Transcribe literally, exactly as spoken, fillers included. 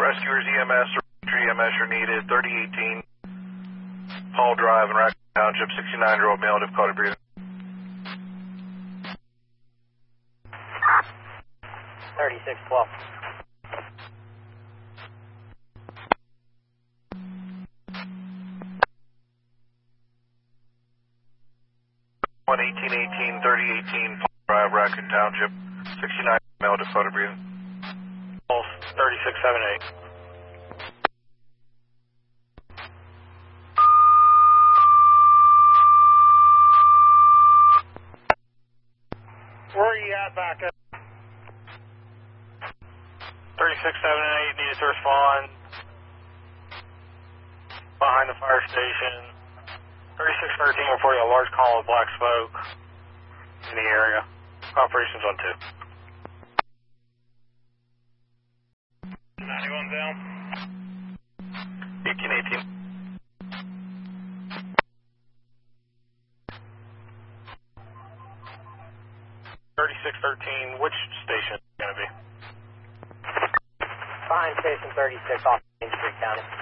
rescuers, E M S, or E M S are needed. thirty eighteen Paul Drive in Raccoon Township, sixty-nine-year-old male, difficulty breathing. thirty-six twelve. one eighteen eighteen, thirty eighteen Paul Drive, Raccoon Township, sixty-nine male, difficulty breathing. Pulse thirty-six seventy-eight. Where are you at back up? thirty-six seventy-eight needed to respond behind the fire station. thirty-six thirteen reporting a large column of black smoke in the area. Operations on two. ninety-one down. eighteen eighteen. thirty-six thirteen, which station is it going to be? Behind station thirty-six off Main Street County.